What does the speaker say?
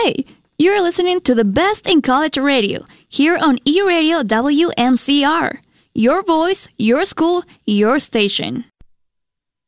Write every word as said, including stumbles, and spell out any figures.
Hey, you're listening to the best in college radio here on eRadio W M C R. Your voice, your school, your station.